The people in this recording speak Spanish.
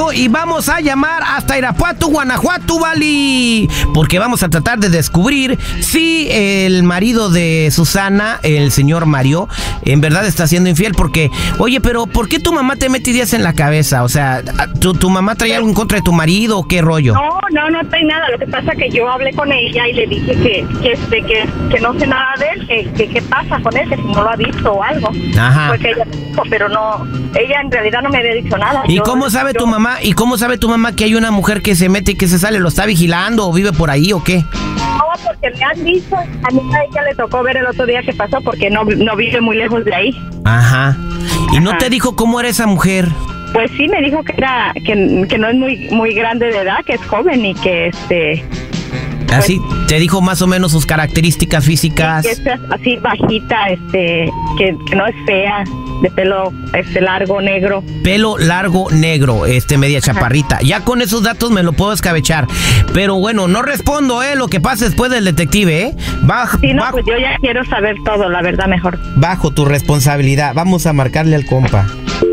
teléfono y vamos a llamar hasta Irapuato, Guanajuato, Vali. Porque vamos a tratar de descubrir si el marido de Susana, el señor Mario, en verdad está siendo infiel. Porque, oye, pero ¿por qué tu mamá te mete ideas en la cabeza? O sea, ¿tu mamá trae algo en contra de tu marido o qué rollo? No trae nada. Lo que pasa es que yo hablé con ella y le dije que no sé nada de él, que qué pasa con él, que si no lo ha visto o algo. Ajá. Porque ella dijo, pero no, ella en realidad no me había dicho nada. ¿Y cómo sabe tu mamá? ¿Y cómo sabe tu mamá que hay una mujer que se mete y que se sale? ¿Lo está vigilando o vive por ahí o qué? No, porque me han dicho, a mí a ella le tocó ver el otro día que pasó porque no vive muy lejos de ahí. Ajá. ¿Y Ajá. no te dijo cómo era esa mujer? Pues sí, me dijo que no es muy grande de edad, que es joven y que Así, te dijo más o menos sus características físicas. Que es así bajita, que no es fea, de pelo largo, negro. Pelo largo, negro, media chaparrita. Ya con esos datos me lo puedo escabechar. Pero bueno, no respondo, lo que pasa después del detective, Pues yo ya quiero saber todo, la verdad, mejor. Bajo tu responsabilidad, vamos a marcarle al compa.